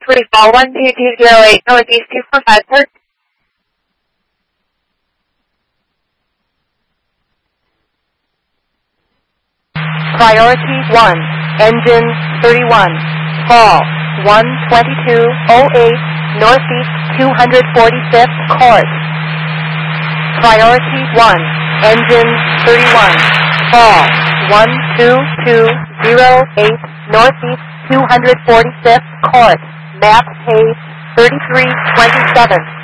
free fall 12208 Northeast 245 Park. Priority 1, engine 31, fall 12208 Northeast 245th Court. Priority 1, engine 31, fall 12208 Northeast 245th Court, map page 3327.